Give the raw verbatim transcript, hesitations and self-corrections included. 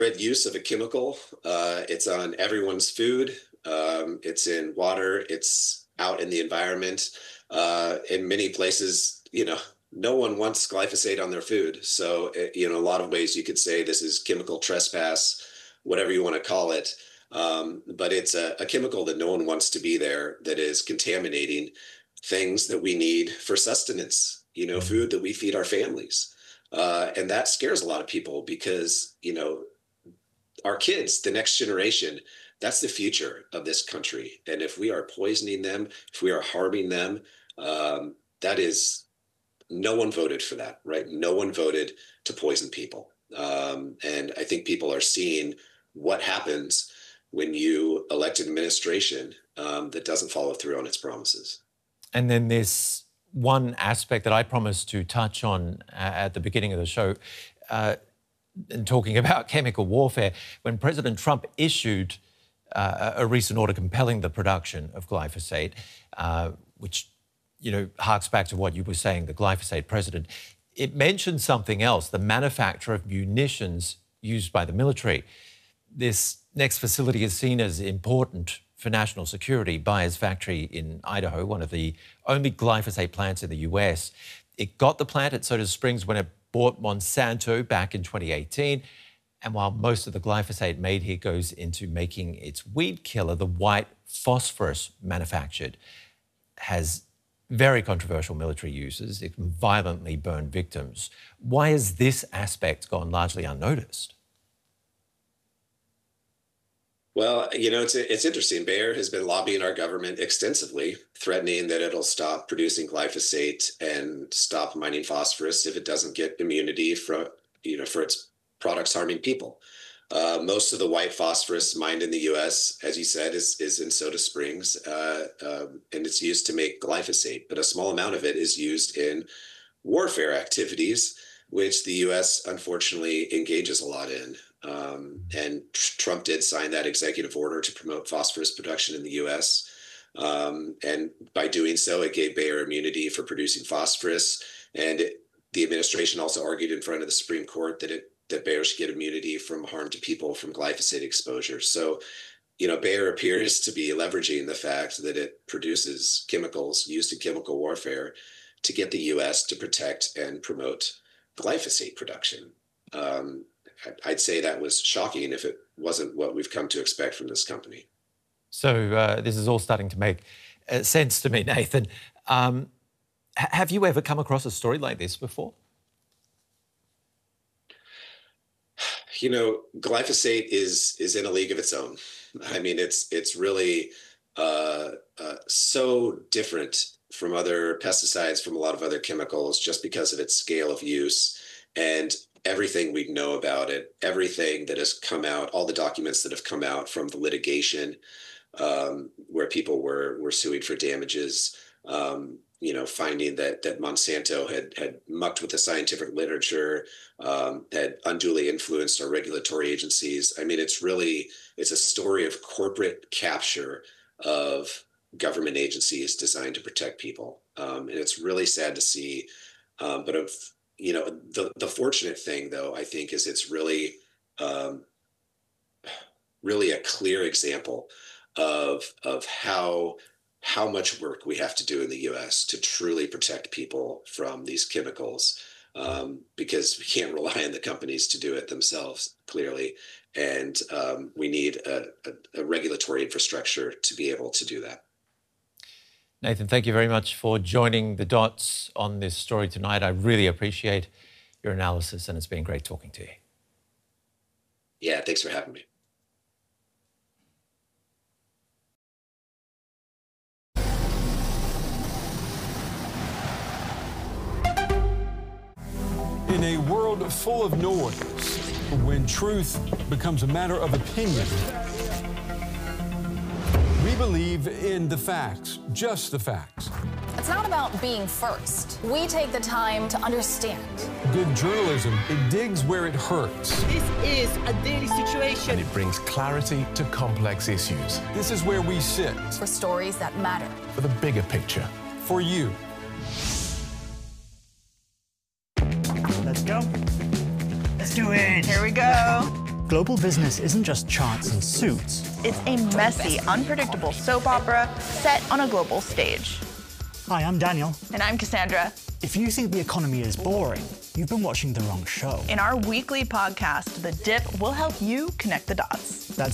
Red use of a chemical. Uh, it's on everyone's food. Um, it's in water. It's out in the environment. Uh, in many places, you know, no one wants glyphosate on their food. So, you know, a lot of ways you could say this is chemical trespass, whatever you want to call it. Um, but it's a, a chemical that no one wants to be there, that is contaminating things that we need for sustenance, you know, food that we feed our families. Uh, and that scares a lot of people because, you know, our kids, the next generation, that's the future of this country. And if we are poisoning them, if we are harming them, um, that is, no one voted for that, right? No one voted to poison people. Um, and I think people are seeing what happens when you elect an administration um, that doesn't follow through on its promises. And then there's one aspect that I promised to touch on uh, at the beginning of the show, uh, and talking about chemical warfare. When President Trump issued uh, a recent order compelling the production of glyphosate, uh, which, you know, harks back to what you were saying, the glyphosate precedent, it mentioned something else, the manufacture of munitions used by the military. This next facility is seen as important for national security. Bayer's factory in Idaho, one of the only glyphosate plants in the U S. It got the plant at Soda Springs when it bought Monsanto back in twenty eighteen. And while most of the glyphosate made here goes into making its weed killer, the white phosphorus manufactured has very controversial military uses. It can violently burn victims. Why has this aspect gone largely unnoticed? Well, you know, it's it's interesting. Bayer has been lobbying our government extensively, threatening that it'll stop producing glyphosate and stop mining phosphorus if it doesn't get immunity from, you know, for its products harming people. Uh, most of the white phosphorus mined in the U S, as you said, is is in Soda Springs, uh, um, and it's used to make glyphosate. But a small amount of it is used in warfare activities, which the U S unfortunately engages a lot in. Um, and Trump did sign that executive order to promote phosphorus production in the U S. Um, and by doing so, it gave Bayer immunity for producing phosphorus. And it, the administration also argued in front of the Supreme Court that it that Bayer should get immunity from harm to people from glyphosate exposure. So, you know, Bayer appears to be leveraging the fact that it produces chemicals used in chemical warfare to get the U S to protect and promote glyphosate production. Um, I'd say that was shocking if it wasn't what we've come to expect from this company. So uh, this is all starting to make uh, sense to me, Nathan. Um, have you ever come across a story like this before? You know, glyphosate is is in a league of its own. I mean, it's it's really uh, uh, so different from other pesticides, from a lot of other chemicals, just because of its scale of use and everything we know about it, everything that has come out, all the documents that have come out from the litigation um, where people were were suing for damages. Um, you know, finding that that Monsanto had had mucked with the scientific literature, um, had unduly influenced our regulatory agencies. I mean, it's really, it's a story of corporate capture of government agencies designed to protect people. Um, and it's really sad to see. Um, but, of, you know, the, the fortunate thing, though, I think, is it's really, um, really a clear example of, of how how much work we have to do in the U S to truly protect people from these chemicals, um, because we can't rely on the companies to do it themselves, clearly. And um, we need a, a, a regulatory infrastructure to be able to do that. Nathan, thank you very much for joining the dots on this story tonight. I really appreciate your analysis, and it's been great talking to you. Yeah, thanks for having me. In a world full of noise, when truth becomes a matter of opinion, we believe in the facts, just the facts. It's not about being first. We take the time to understand. Good journalism, it digs where it hurts. This is a daily situation. And it brings clarity to complex issues. This is where we sit. For stories that matter. For the bigger picture. For you. Let's go. Let's do it. Here we go. global business isn't just charts and suits. It's a messy, unpredictable soap opera set on a global stage. Hi, I'm Daniel. And I'm Cassandra. If you think the economy is boring, you've been watching the wrong show. In our weekly podcast, The Dip, we'll help you connect the dots. That's